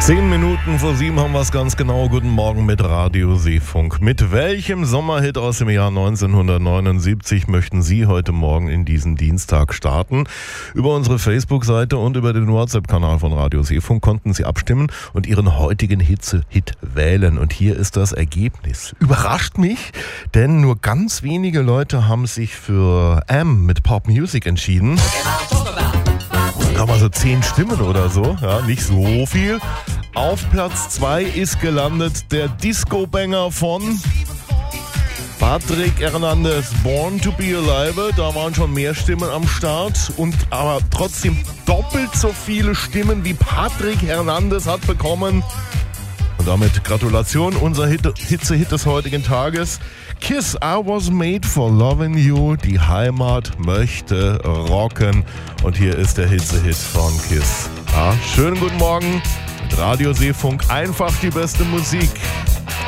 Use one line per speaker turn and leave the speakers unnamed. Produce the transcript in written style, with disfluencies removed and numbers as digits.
10 Minuten vor 7 haben wir es ganz genau. Guten Morgen mit Radio Seefunk. Mit welchem Sommerhit aus dem Jahr 1979 möchten Sie heute Morgen in diesen Dienstag starten? Über unsere Facebook-Seite und über den WhatsApp-Kanal von Radio Seefunk konnten Sie abstimmen und Ihren heutigen Hit wählen. Und hier ist das Ergebnis. Überrascht mich, denn nur ganz wenige Leute haben sich für M mit Pop Music entschieden. Da haben wir so 10 Stimmen oder so, ja, nicht so viel. Auf Platz 2 ist gelandet der Disco-Banger von Patrick Hernandez, Born to be Alive. Da waren schon mehr Stimmen am Start und aber trotzdem doppelt so viele Stimmen wie Patrick Hernandez hat bekommen. Und damit Gratulation, unser Hit des heutigen Tages. Kiss, I was made for loving you. Die Heimat möchte rocken. Und hier ist der Hit von Kiss. Ja, schönen guten Morgen mit Radio Seefunk. Einfach die beste Musik.